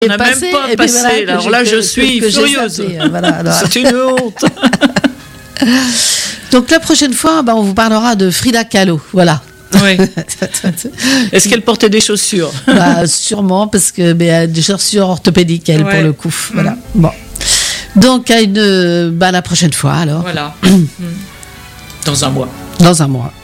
On n'a même pas passé. Voilà, alors là, je suis furieuse. Voilà, c'est une honte. Donc la prochaine fois, on vous parlera de Frida Kahlo. Voilà. Oui. Est-ce qu'elle portait des chaussures? Sûrement, parce que des chaussures orthopédiques, elle, pour le coup. Voilà. Bon. Donc, la prochaine fois, alors. Voilà. Dans un mois. Dans un mois.